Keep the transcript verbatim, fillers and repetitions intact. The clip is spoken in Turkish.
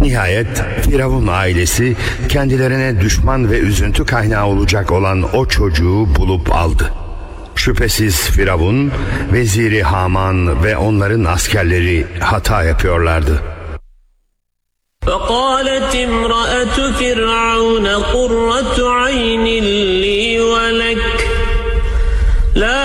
Nihayet Firavun ailesi kendilerine düşman ve üzüntü kaynağı olacak olan o çocuğu bulup aldı. Şüphesiz Firavun, veziri Haman ve onların askerleri hata yapıyorlardı. فَقَالَتِ امْرَأَةُ فِرْعَوْنَ قُرَّةُ عَيْنٍ لِّي وَلَكَ